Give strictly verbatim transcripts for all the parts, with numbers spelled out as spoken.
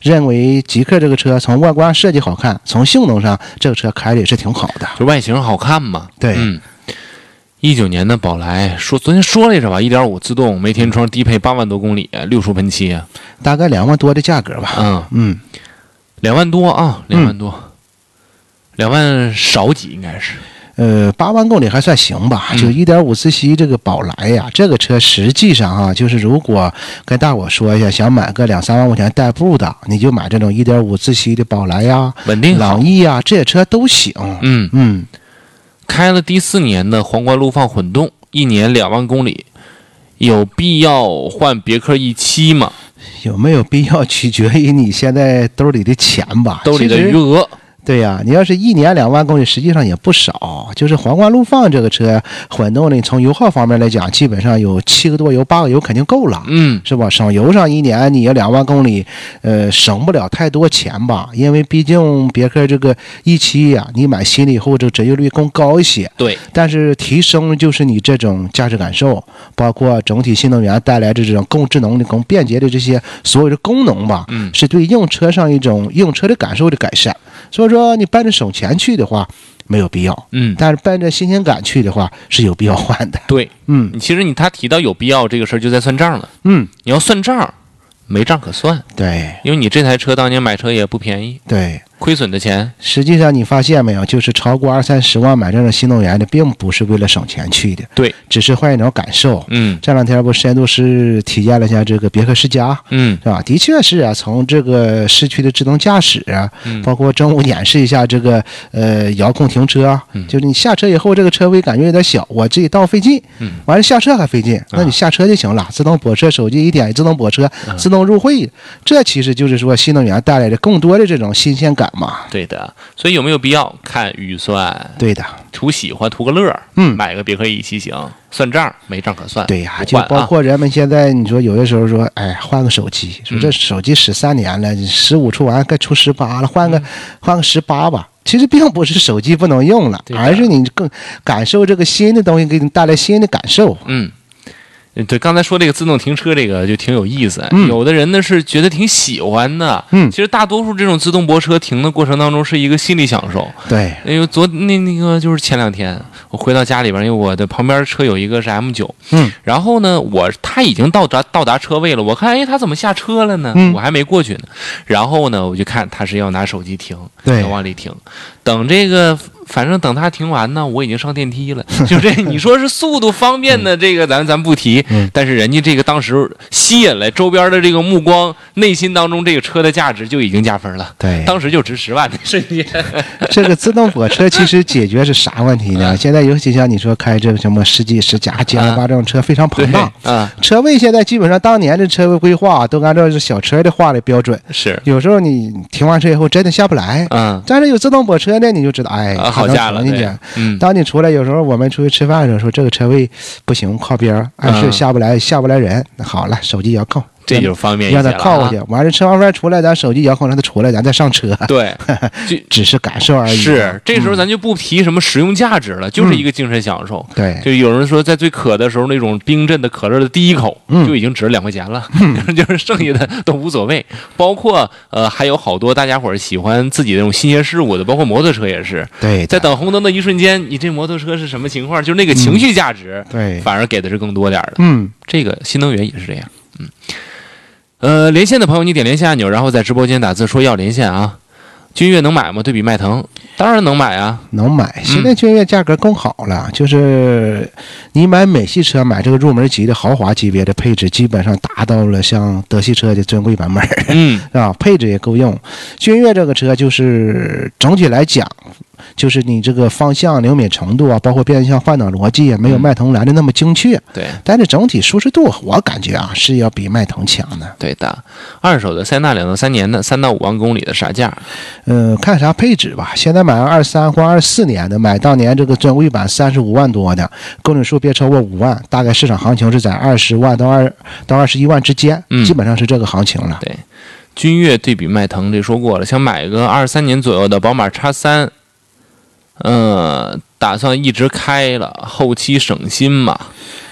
认为极客这个车从外观设计好看，从性能上这个车开的也是挺好的， 就外形好看嘛。 对， 嗯。一九年的宝来，说昨天说来着吧，一点五自动，没天窗，低配八万多公里，六速喷漆， 大概两万多的价格吧。 嗯嗯， 两万多啊，两万多，两、嗯、万少几应该是。 呃，八万公里还算行吧，就 一点五 自吸这个宝来呀，这个车实际上啊，就是如果跟大伙说一下，想买个两三万块钱代步的，你就买这种 一点五 自吸的宝来呀、 稳定好、 朗逸呀，这些车都行。 嗯嗯。 开了第四年的皇冠陆放混动，一年两万公里，有必要换别克 E 七 吗？ 有没有必要取决于你现在兜里的钱吧， 兜里的余额。 对呀、啊，你要是一年两万公里，实际上也不少。就是皇冠陆放这个车混动呢，从油耗方面来讲，基本上有七个多油、八个油肯定够了， 嗯， 是吧？省油上一年你要两万公里，呃，省不了太多钱吧？因为毕竟别克这个 E 七 呀，你买新了以后，这个折旧率更高一些。 对， 但是提升就是你这种驾驶感受，包括整体新能源带来的这种更智能的、更便捷的这些所有的功能吧， 嗯， 是对用车上一种用车的感受的改善。所以说你奔着省钱去的话没有必要， 嗯， 但是奔着新鲜感去的话是有必要换的。 对， 嗯， 其实你他提到有必要这个事儿就在算账了， 嗯， 你要算账，没账可算， 对， 因为你这台车当年买车也不便宜， 对。 亏损的钱， 实际上你发现没有，就是超过二三十万买这种新能源的，并不是为了省钱去的， 对， 只是换一种感受。 嗯， 这两天不深度是体验了一下这个别克世嘉， 嗯， 是吧？的确是啊，从这个市区的智能驾驶啊， 嗯、 包括中午演示一下这个呃遥控停车， 嗯、 就是你下车以后，这个车位感觉有点小，我这一倒费劲， 嗯， 完了下车还费劲，那你下车就行了，啊、自动泊车，手机一点自动泊车， 嗯、 自动入会，这其实就是说新能源带来的更多的这种新鲜感嘛。 对的。所以有没有必要看预算？ 对的， 图喜欢图个乐， 嗯， 买个别克 E 七行，算账没账可算。 对呀、 啊， 就包括人们现在你说有的时候说，哎，换个手机，说这手机十三年了，十五出完该出十八了，换个、嗯、换个十八吧。其实并不是手机不能用了，而是你更感受这个新的东西给你带来新的感受。 嗯。对，刚才说这个自动停车这个就挺有意思， 嗯、 有的人呢是觉得挺喜欢的， 嗯， 其实大多数这种自动泊车停的过程当中是一个心理享受。 对， 因为昨那那个就是前两天我回到家里边，因为我的旁边车有一个是 M 九， 嗯， 然后呢我他已经到达到达车位了，我看哎他怎么下车了呢？ 嗯、 我还没过去呢，然后呢我就看他是要拿手机停， 对， 要往里停，等这个。反正等他停完呢，我已经上电梯了。就这，你说是速度方便的这个，咱咱不提。 嗯、 但是人家这个当时吸引了周边的这个目光，内心当中这个车的价值就已经加分了。 对， 当时就值十万的瞬间。 这个自动泊车其实解决是啥问题呢？现在尤其像你说开这个什么世纪十佳、G L 八这种车非常庞大， 啊， 车位现在基本上当年的车位规划都按照是小车的划的标准。 是， 有时候你停完车以后真的下不来。 嗯， 但是有自动泊车呢，你就知道，哎， 啊、好价了。 嗯，当你出来，有时候我们出去吃饭的时候，说这个车位不行，靠边儿，按是下不来，嗯、下不来人。那好了，手机遥控， 这就方便一些让他靠过去。完了吃完饭出来，咱手机遥控让他出来，咱再上车。 对， 就只是感受而已。 是，这时候咱就不提什么实用价值了，嗯、就是一个精神享受。 对， 就有人说，在最渴的时候，那种冰镇的可乐的第一口、 嗯、 就已经值了两块钱了， 嗯、 就是剩下的都无所谓。包括呃，还有好多大家伙喜欢自己那种新鲜事物的，包括摩托车也是。 对， 在等红灯的一瞬间，你这摩托车是什么情况？就是那个情绪价值， 嗯、对， 反而给的是更多点的。 嗯， 这个新能源也是这样。嗯。呃，连线的朋友，你点连线按钮，然后在直播间打字说要连线啊。君越能买吗？对比迈腾，当然能买啊， 能买。现在君越价格更好了，嗯、就是你买美系车，买这个入门级的豪华级别的配置，基本上达到了像德系车的尊贵版本， 嗯， 啊，配置也够用。君越这个车就是整体来讲。就是你这个方向灵敏程度啊，包括变向换挡逻辑也没有迈腾来的那么精确， 对。 但是整体舒适度，我感觉啊是要比迈腾强的。 对的，二手的塞纳两到三年的三到五万公里的啥价？ 呃，看啥配置吧。现在买二三或二四年的，买当年这个尊贵版三十五万多的，公里数别超过五万，大概市场行情是在二十万到二到二十一万之间， 嗯， 基本上是这个行情了。 对，君越对比迈腾这说过了，想买个二三年左右的宝马 X 三。嗯，打算一直开了，后期省心嘛。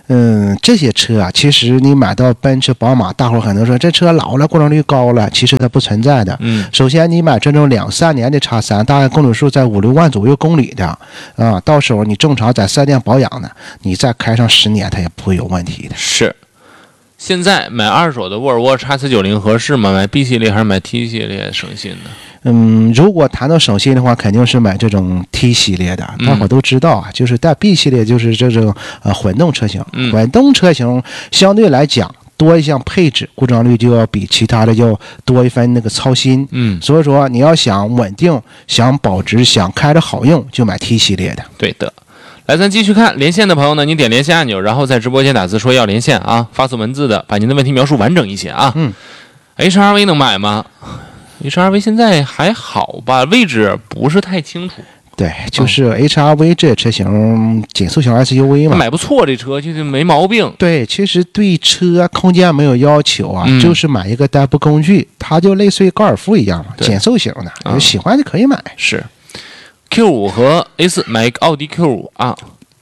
嗯，这些车啊，其实你买到奔驰、宝马，大伙儿可能说这车老了，故障率高了，其实它不存在的。 嗯， 首先你买这种两三年的叉三，大概公里数在五六万左右公里的啊，到时候你正常在四 S 店保养呢，你再开上十年，它也不会有问题的。 是。现在买二手的沃尔沃 X C 九十 合适吗？买 B 系列还是买 T 系列省心的？ 嗯，如果谈到省心的话，肯定是买这种 T 系列的。大伙都知道啊，就是带 B 系列就是这种呃混动车型。 嗯、 混动车型相对来讲多一项配置，故障率就要比其他的要多一分那个操心。 嗯， 所以说你要想稳定、想保值、想开着好用，就买 T 系列的。 对的。来，咱继续看连线的朋友呢，您点连线按钮，然后在直播间打字说要连线啊，发送文字的，把您的问题描述完整一些啊。 嗯 ，H R V 能买吗 ？H R V 现在还好吧，位置不是太清楚。 对，就是 H R V 这车型紧凑型 S U V 嘛， 买不错，这车就是没毛病。 对，其实对车空间没有要求啊， 嗯、 就是买一个代步工具，它就类似于高尔夫一样嘛，紧凑型的，有、嗯、喜欢就可以买。 是。Q 五 和 A 四 买一个奥迪 Q 五 啊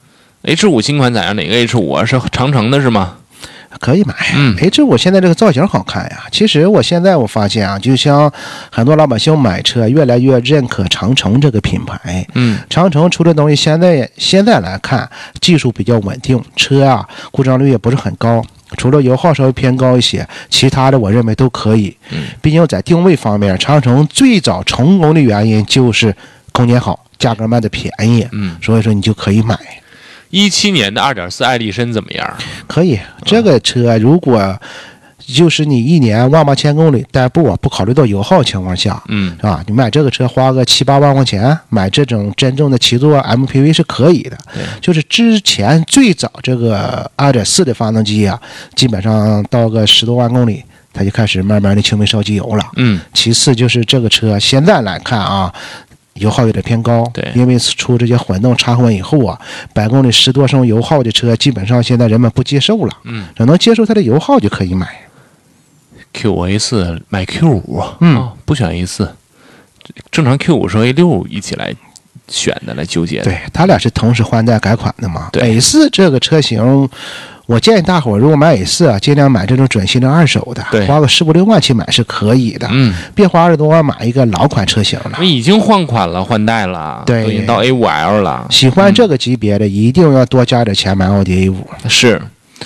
，H 五 新款咋样？哪个 H 五 啊？是长城的是吗？ 可以买。 嗯 ，H 五 现在这个造型好看呀。其实我现在我发现啊，就像很多老百姓买车越来越认可长城这个品牌。 嗯， 长城出的东西现在现在来看，技术比较稳定，车啊故障率也不是很高。除了油耗稍微偏高一些，其他的我认为都可以。 嗯， 毕竟在定位方面，长城最早成功的原因就是空间好，价格卖的便宜。 嗯， 所以说你就可以买。 一七年的二点四爱力绅怎么样？ 可以，这个车如果就是你一年万八千公里代步啊，不考虑到油耗情况下， 嗯， 是吧？你买这个车花个七八万块钱，买这种真正的七座 M P V 是可以的。 对， 就是之前最早这个二点四的发动机啊，基本上到个十多万公里，它就开始慢慢的轻微烧机油了。 嗯， 其次就是这个车现在来看啊，油耗有点偏高。 对， 因为出这些混动插混以后啊，百公里十多升油耗的车，基本上现在人们不接受了。 嗯， 只能接受它的油耗就可以买。 Q 五 A 四 买 Q 五， 嗯、 哦，不选 A 四，正常 Q 五是 A 六一起来选的，来纠结的。 对，他俩是同时换代改款的嘛。 对 A 四这个车型，我建议大伙儿如果买 A 四啊，尽量买这种准新的二手的，花个十五六万去买是可以的。 嗯， 别花二十多万买一个老款车型了。 已经换款了，换代了， 对， 都已经到 A 五 L 了。 喜欢这个级别的，嗯、一定要多加点钱买奥迪 A 五。 是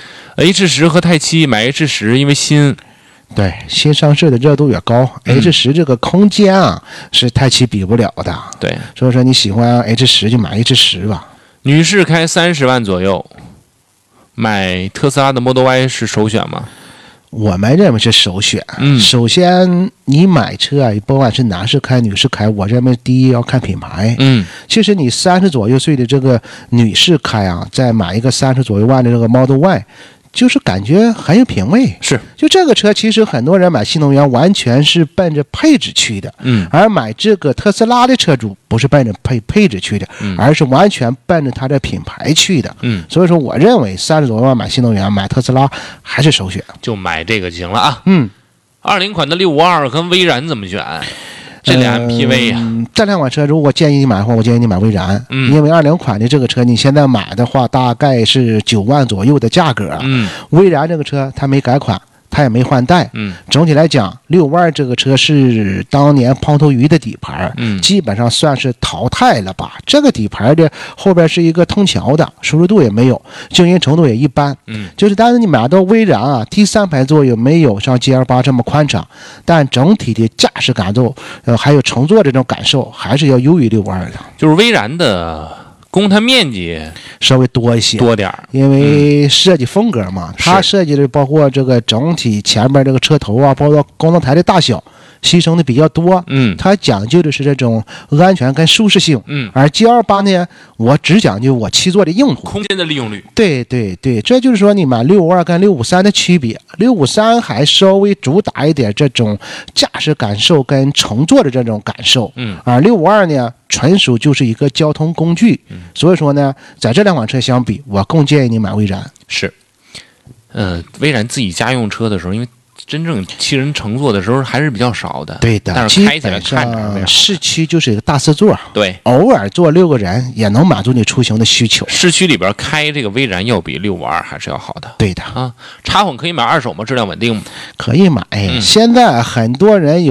H 十 和泰七买 H 十，因为新。 对，新上市的热度也高。 嗯、 H 十 这个空间啊，是泰七比不了的。 对， 所以说你喜欢 H 十 就买 H 十 吧。 女士开三十万左右，买特斯拉的 Model Y 是首选吗？ 我们认为是首选。 嗯， 首先你买车啊，不管是男士开、女士开，我认为第一要看品牌。 嗯， 其实你三十左右岁的这个女士开啊，再买一个三十左右万的这个 Model Y。就是感觉很有品位。 是， 就这个车，其实很多人买新能源完全是奔着配置去的， 嗯， 而买这个特斯拉的车主不是奔着配配置去的， 嗯， 而是完全奔着它的品牌去的， 嗯， 所以说我认为三十多万买新能源，买特斯拉还是首选， 就买这个就行了啊。 嗯， 二零款的六五二跟威然怎么选？这俩 M P V 呀、啊嗯，这两款车如果建议你买的话，我建议你买威然， 嗯， 因为二零款的这个车你现在买的话，大概是九万左右的价格， 嗯， 威然这个车它没改款，它也没换代， 嗯， 整体来讲，六五二这个车是当年胖头鱼的底盘， 嗯， 基本上算是淘汰了吧。这个底盘的后边是一个通桥的，舒适度也没有，静音程度也一般， 嗯， 就是但是你买到威然啊，第三排座也没有像 G L 八这么宽敞，但整体的驾驶感受，呃，还有乘坐这种感受，还是要优于六五二的。 就是威然的公摊面积稍微多一些， 多点儿， 因为设计风格嘛，嗯、它设计的包括这个整体前面这个车头啊，包括功能台的大小，牺牲的比较多。 嗯， 它讲究的是这种安全跟舒适性。 嗯， 而 G L 八呢，我只讲究我七座的硬度， 空间的利用率。 对对对，这就是说你买六五二跟六五三的区别。六五三还稍微主打一点这种驾驶感受跟乘坐的这种感受。 嗯， 而六五二呢，纯属就是一个交通工具。 嗯， 所以说呢，在这两款车相比，我更建议你买威然。 是，呃，威然自己家用车的时候，因为真正七人乘坐的时候还是比较少的。 对的， 但是开起来看着市区就是一个大四座， 对， 偶尔坐六个人也能满足你出行的需求。 市区里边开这个威然要比六五二还是要好的。 对的啊，插混可以买二手吗？质量稳定吗？ 可以买。 嗯、 现在很多人有。